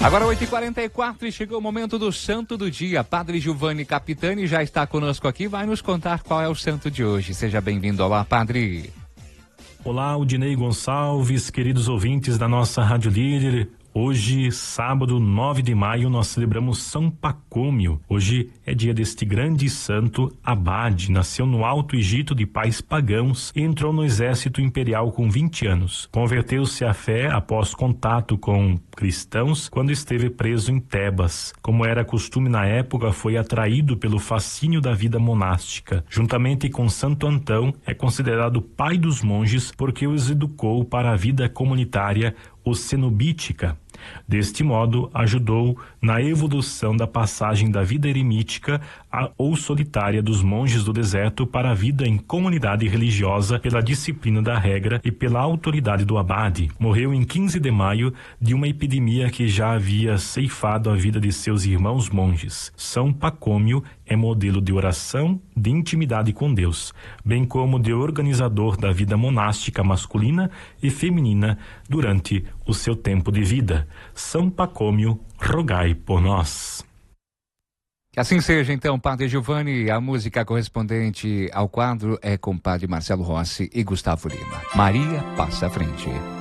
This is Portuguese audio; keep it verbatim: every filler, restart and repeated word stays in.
Agora oito e quarenta e quatro e chegou o momento do santo do dia. Padre Giovanni Capitani já está conosco aqui, vai nos contar qual é o santo de hoje. Seja bem-vindo. Olá, Padre. Olá, Udinei Gonçalves, queridos ouvintes da nossa Rádio Líder. Hoje, sábado, nove de maio, nós celebramos São Pacômio. Hoje é dia deste grande santo abade. Nasceu no Alto Egito de pais pagãos e entrou no exército imperial com vinte anos. Converteu-se à fé após contato com cristãos quando esteve preso em Tebas. Como era costume na época, foi atraído pelo fascínio da vida monástica. Juntamente com Santo Antão, é considerado pai dos monges porque os educou para a vida comunitária cenobítica. Deste modo, ajudou na evolução da passagem da vida eremítica a, ou solitária dos monges do deserto para a vida em comunidade religiosa pela disciplina da regra e pela autoridade do abade. Morreu em quinze de maio de uma epidemia que já havia ceifado a vida de seus irmãos monges. São Pacômio é modelo de oração, de intimidade com Deus, bem como de organizador da vida monástica masculina e feminina durante o seu tempo de vida. São Pacômio, rogai por nós. Que assim seja, então, Padre Giovanni. A música correspondente ao quadro é com Padre Marcelo Rossi e Gustavo Lima. Maria passa à frente.